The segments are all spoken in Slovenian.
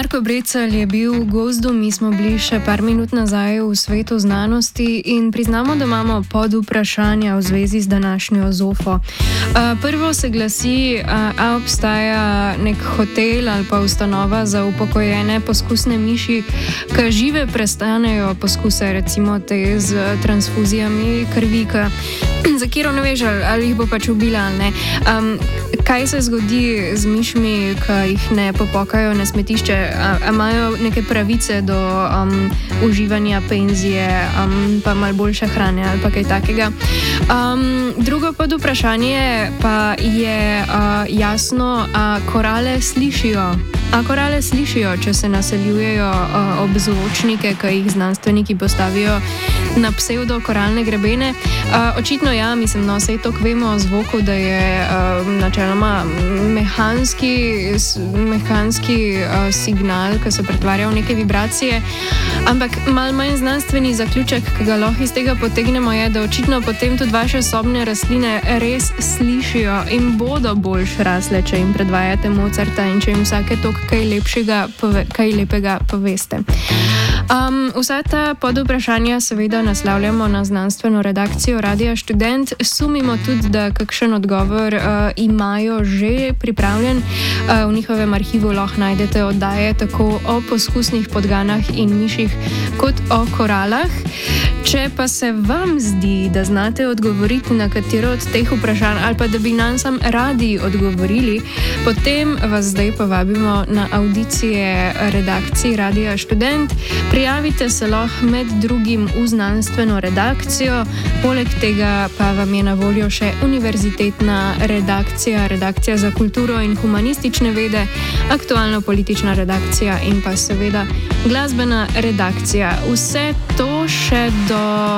Marko Brecelj je bil v gozdu, mi smo bili še par minut nazaj v svetu znanosti in priznamo, da imamo pod vprašanja v zvezi z današnjo ZOFO. Prvo se glasi, a obstaja nek hotel ali pa ustanova za upokojene poskusne miši, ki žive prestanejo poskuse, recimo te z transfuzijami krvi, za katero ne veš, ali jih bo pač ubila ali ne. Kaj se zgodi z mišmi, ki jih ne popokajo na smetišče? Imajo neke pravice do uživanja penzije, pa malo boljše hrane ali pa kaj takega. Drugo pod vprašanje pa je jasno, a korale slišijo? A korale slišijo, če se naseljujejo ob zvočnike, ki jih znanstveniki postavijo na psevdo-koralne grebene? Očitno ja, mislim, no, sej toliko vemo o zvoku, da je načeloma mehanski signal, ki se pretvarja v neke vibracije, ampak malo manj znanstveni zaključek, ki ga lahko iz tega potegnemo, je, da očitno potem tudi vaše sobne rastline res slišijo in bodo boljš rasle, če jim predvajate Mozarta in če jim vsake toliko kaj lepega poveste. Vsa ta podvprašanja seveda naslavljamo na znanstveno redakcijo Radia Študent. Sumimo tudi, da kakšen odgovor imajo že pripravljen. V njihovem arhivu lahko najdete oddaje tako o poskusnih podganah in miših kot o koralah. Če pa se vam zdi, da znate odgovoriti na katero od teh vprašanj ali pa da bi nam sam radi odgovorili, potem vas zdaj povabimo na audicije redakciji Radia Študent. Prijavite se lahko med drugim v znanstveno redakcijo, poleg tega pa vam je na voljo še univerzitetna redakcija, redakcija za kulturo in humanistične vede, aktualno-politična redakcija in pa seveda glasbena redakcija. Vse to še do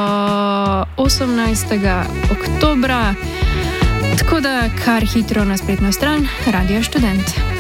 18. oktobra, tako da kar hitro na spletno stran Radia Študent.